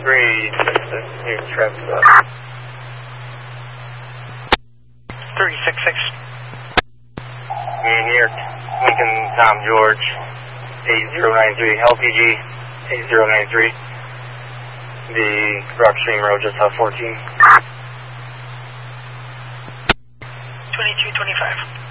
366, new traffic up. 366. New York, Lincoln, Tom George, 8093, LPG 8093. The Rock Stream Road just off 14. 2225.